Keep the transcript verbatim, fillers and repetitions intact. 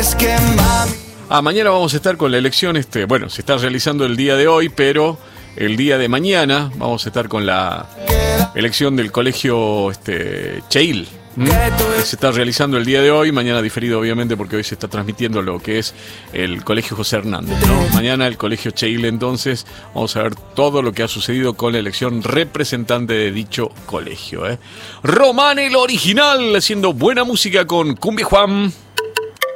es que mami. Ah, mañana vamos a estar con la elección, este, bueno, se está realizando el día de hoy, pero el día de mañana vamos a estar con la elección del colegio este, Cheil. ¿Mm? Que se está realizando el día de hoy, mañana diferido obviamente porque hoy se está transmitiendo lo que es el colegio José Hernández, ¿no? Mañana el colegio Cheil, entonces vamos a ver todo lo que ha sucedido con la elección representante de dicho colegio, ¿eh? Román el original haciendo buena música con Cumbia Juan.